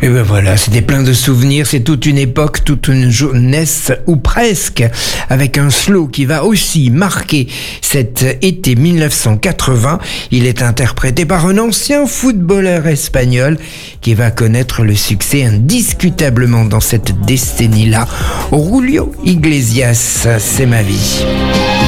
Et ben voilà, c'était plein de souvenirs, c'est toute une époque, toute une jeunesse, ou presque, avec un slow qui va aussi marquer cet été 1980. Il est interprété par un ancien footballeur espagnol qui va connaître le succès indiscutablement dans cette décennie-là. Julio Iglesias, c'est ma vie.